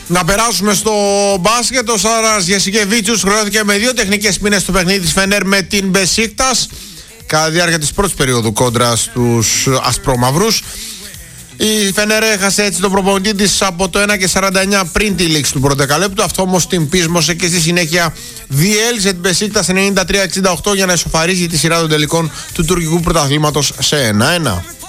Να περάσουμε στο μπάσκετ. Ο Σάρας Γιασικεβίτσιους χρεώθηκε με 2 τεχνικές ποινές στο παιχνίδι της Φενέρ με την Μπεσίκτας κατά τη διάρκεια της πρώτης περίοδου κόντρα στους ασπρόμαυρους. Η Φενέρ έχασε έτσι τον προπονητή της από το 1:49 πριν τη λήξη του πρώτου δεκαλέπτου. Αυτό όμως την πείσμωσε και στη συνέχεια διέλυσε την Μπεσίκτας 93-68 για να ισοφαρίζει τη σειρά των τελικών του τουρκικού πρωταθλήματος σε 1-1.